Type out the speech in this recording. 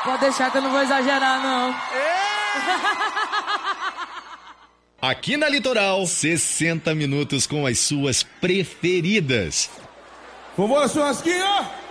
Pode deixar que eu não vou exagerar, não. Aqui na Litoral, 60 minutos com as suas preferidas. Vambora, churrasquinho!